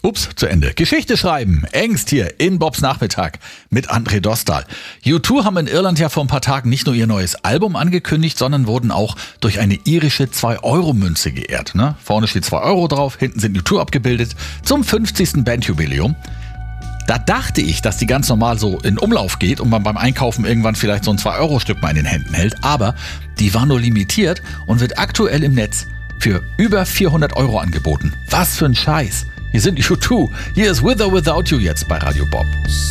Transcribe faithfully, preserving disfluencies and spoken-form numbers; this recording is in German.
Ups, zu Ende. Geschichte schreiben. Engst hier in Bobs Nachmittag mit André Dostal. U zwei haben in Irland ja vor ein paar Tagen nicht nur ihr neues Album angekündigt, sondern wurden auch durch eine irische zwei Euro Münze geehrt. Ne? Vorne steht zwei Euro drauf, hinten sind U zwei abgebildet zum fünfzigsten Bandjubiläum. Da dachte ich, dass die ganz normal so in Umlauf geht und man beim Einkaufen irgendwann vielleicht so ein zwei Euro Stück mal in den Händen hält. Aber die war nur limitiert und wird aktuell im Netz für über vierhundert Euro angeboten. Was für ein Scheiß. Hier sind U zwei. Hier ist With or Without You jetzt bei Radio Bob.